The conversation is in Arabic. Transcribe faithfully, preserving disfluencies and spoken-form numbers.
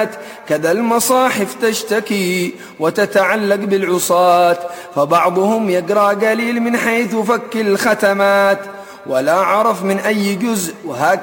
الختمات، كذا المصاحف تشتكي وتتعلق بالعصاة، فبعضهم يقرأ قليل من حيث فك الختمات ولا عرف من أي جزء، وهكذا